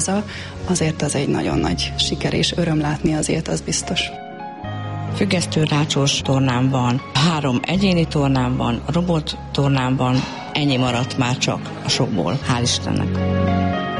Azért az egy nagyon nagy siker és öröm látni azért, az biztos. Függesztőrácsos tornám van, 3 egyéni tornám van, robot tornám van, ennyi maradt már csak a sokból, hál' Istennek.